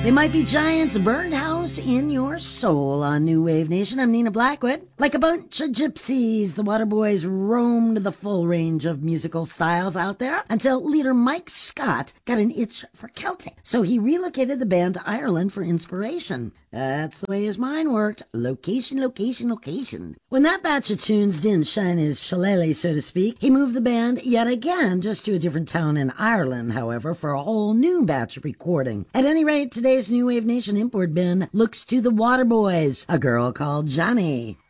They might be giants, burned house in your soul on New Wave Nation. I'm Nina Blackwood. Like a bunch of gypsies, the Waterboys roamed the full range of musical styles out there until leader Mike Scott got an itch for Celtic. So he relocated the band to Ireland for inspiration. That's the way his mind worked. Location, location, location. When that batch of tunes didn't shine his shillelagh, so to speak, he moved the band yet again, just to a different town in Ireland, however, for a whole new batch of recording. At any rate, today's New Wave Nation import bin looks to the Waterboys, a girl called Johnny.